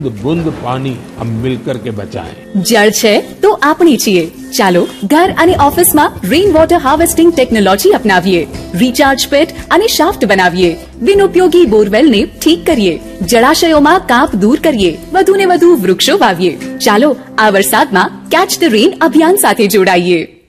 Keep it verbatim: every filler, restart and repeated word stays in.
बूंद पानी हम मिलकर के बचाएं। જળ છે તો આપણી છીએ। ચાલો ઘર અને ઓફિસમાં rain water harvesting technology અપનાવીએ, recharge પેટ અને શાફ્ટ બનાવીએ, બિનઉપયોગી બોરવેલને ઠીક કરીએ, જળાશયોમાં કાપ દૂર કરીએ, વધુને વધુ વૃક્ષો વાવીએ। ચાલો આ વરસાદમાં કેચ ધ રેન અભિયાન સાથે જોડાઈએ।